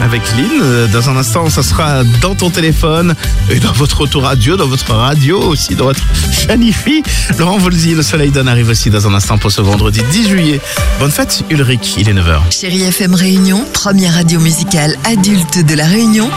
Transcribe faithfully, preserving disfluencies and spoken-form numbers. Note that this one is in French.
avec Lynn. Dans un instant, ça sera dans ton téléphone et dans votre autoradio, dans votre radio aussi, dans votre Chanifi. Laurent Voulzy, le soleil donne arrive aussi dans un instant pour ce vendredi dix juillet. Bonne fête Ulrich, il est neuf heures. Chérie F M Réunion, première radio musicale adulte de la Réunion,